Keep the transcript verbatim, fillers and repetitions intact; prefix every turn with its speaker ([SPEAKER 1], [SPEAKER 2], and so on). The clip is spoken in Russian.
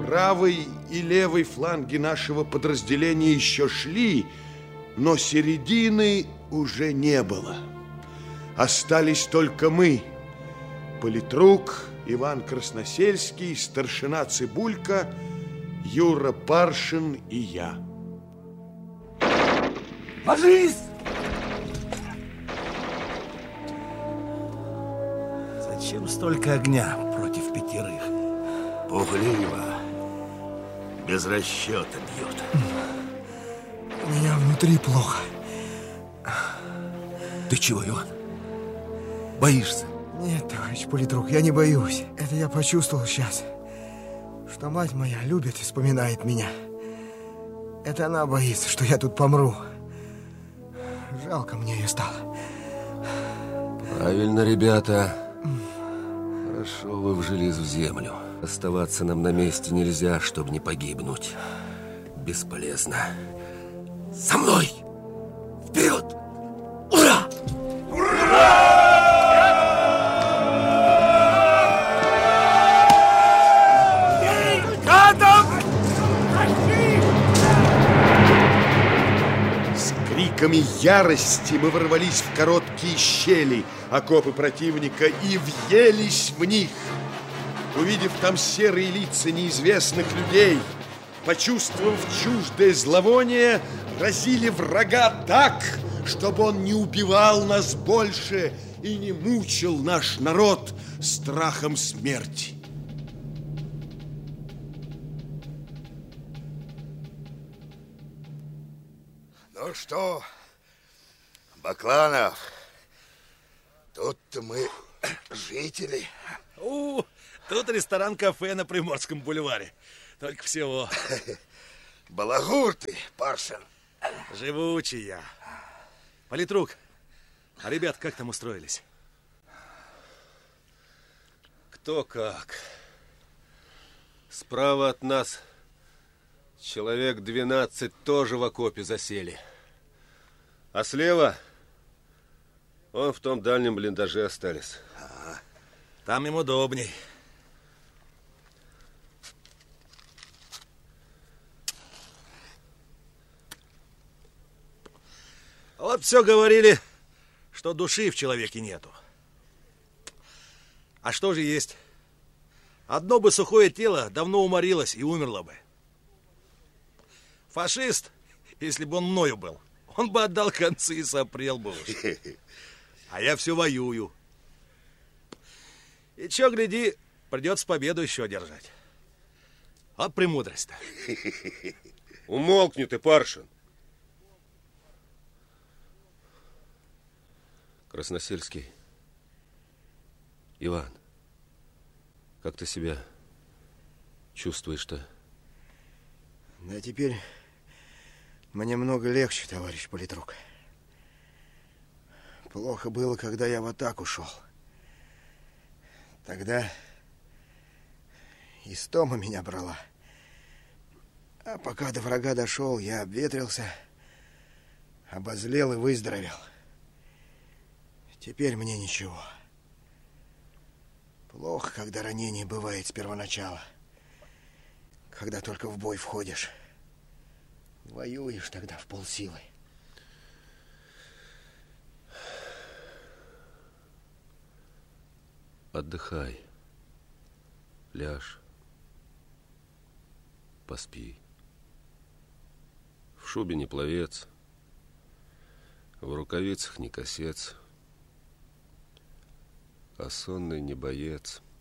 [SPEAKER 1] Правый и левый фланги нашего подразделения еще шли, но середины уже не было. Остались только мы, политрук, Иван Красносельский, старшина Цыбулька, Юра Паршин и я.
[SPEAKER 2] Ложись! Зачем столько огня против пятерых?
[SPEAKER 3] Пугливо, без расчета бьют.
[SPEAKER 4] У меня внутри плохо.
[SPEAKER 2] Ты чего, Иван? Боишься?
[SPEAKER 4] Нет, товарищ политрук, я не боюсь. Это я почувствовал сейчас, что мать моя любит и вспоминает меня. Это она боится, что я тут помру. Жалко мне ее стало.
[SPEAKER 3] Правильно, ребята. Хорошо вы вжились в землю. Оставаться нам на месте нельзя, чтобы не погибнуть. Бесполезно. За мной! Вперед! Ура!
[SPEAKER 1] С криками ярости мы ворвались в короткие щели окопы противника и въелись в них. Увидев там серые лица неизвестных людей, почувствовав чуждое зловоние, разили врага так, чтобы он не убивал нас больше и не мучил наш народ страхом смерти.
[SPEAKER 5] Ну что, Бакланов, тут-то мы жители.
[SPEAKER 2] У, тут ресторан-кафе на Приморском бульваре. Только всего.
[SPEAKER 5] Балагур ты, Паршин.
[SPEAKER 2] Живучий я. Политрук, а ребят как там устроились?
[SPEAKER 3] Кто как. Справа от нас человек двенадцать тоже в окопе засели. А слева он в том дальнем блиндаже остались.
[SPEAKER 2] Там им удобней. Вот все говорили, что души в человеке нету. А что же есть? Одно бы сухое тело давно уморилось и умерло бы. Фашист, если бы он мною был, он бы отдал концы и сопрел бы уж. А я все воюю. И чё, гляди, придется победу еще одержать. Вот премудрость-то.
[SPEAKER 3] Умолкни ты, Паршин. Красносельский. Иван, как ты себя чувствуешь-то?
[SPEAKER 4] Да теперь мне много легче, товарищ политрук. Плохо было, когда я в атаку шел. Тогда истома меня брала. А пока до врага дошел, я обветрился, обозлел и выздоровел. Теперь мне ничего. Плохо, когда ранение бывает с первоначала. Когда только в бой входишь. Воюешь тогда в полсилы.
[SPEAKER 3] Отдыхай. Ляжь. Поспи. В шубе не пловец. В рукавицах не косец. А сонный не боец.